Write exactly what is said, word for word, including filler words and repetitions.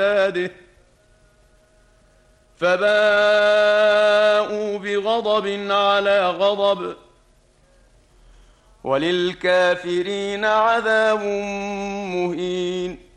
عباده فباءوا بغضب على غضب وللكافرين عذاب مهين.